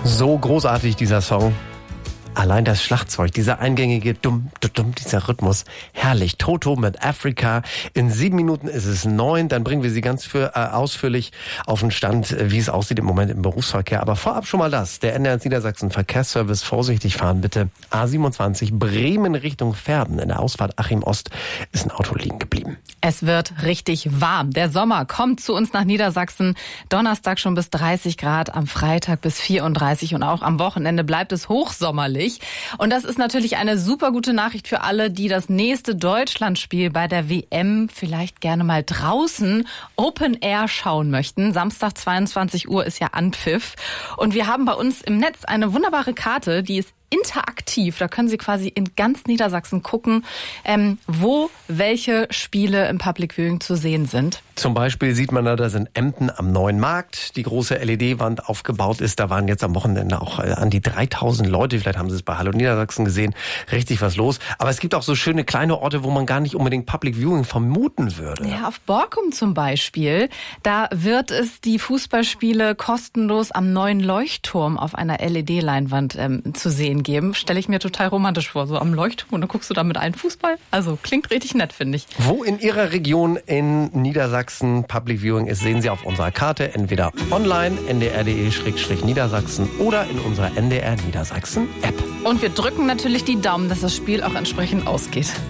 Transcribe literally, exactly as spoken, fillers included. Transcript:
So großartig dieser Song. Allein das Schlagzeug, dieser eingängige Dumm, Dumm, dieser Rhythmus. Herrlich. Toto mit Africa. In sieben Minuten ist es neun. Dann bringen wir Sie ganz für, äh, ausführlich auf den Stand, wie es aussieht im Moment im Berufsverkehr. Aber vorab schon mal das. Der N D R eins Niedersachsen Verkehrsservice. Vorsichtig fahren bitte. A siebenundzwanzig Bremen Richtung Verden. In der Ausfahrt Achim Ost ist ein Auto liegen geblieben. Es wird richtig warm. Der Sommer kommt zu uns nach Niedersachsen. Donnerstag schon bis dreißig Grad, am Freitag bis vierunddreißig und auch am Wochenende bleibt es hochsommerlich. Und das ist natürlich eine super gute Nachricht für alle, die das nächste Deutschlandspiel bei der W M vielleicht gerne mal draußen Open Air schauen möchten. Samstag zweiundzwanzig Uhr ist ja Anpfiff. Und wir haben bei uns im Netz eine wunderbare Karte, die ist interaktiv. Da können Sie quasi in ganz Niedersachsen gucken, ähm, wo welche Spiele im Public Viewing zu sehen sind. Zum Beispiel sieht man da, dass in Emden am Neuen Markt die große L E D-Wand aufgebaut ist. Da waren jetzt am Wochenende auch äh, an die dreitausend Leute. Vielleicht haben Sie es bei Hallo Niedersachsen gesehen. Richtig was los. Aber es gibt auch so schöne kleine Orte, wo man gar nicht unbedingt Public Viewing vermuten würde. Ja, auf Borkum zum Beispiel. Da wird es die Fußballspiele kostenlos am neuen Leuchtturm auf einer L E D-Leinwand ähm, zu sehen geben. Stelle ich mir total romantisch vor. So am Leuchtturm und dann guckst du da mit einem Fußball. Also klingt richtig nett, finde ich. Wo in Ihrer Region in Niedersachsen Public Viewing ist, sehen Sie auf unserer Karte. Entweder online, n d r punkt d e slash Niedersachsen oder in unserer N D R Niedersachsen App. Und wir drücken natürlich die Daumen, dass das Spiel auch entsprechend ausgeht.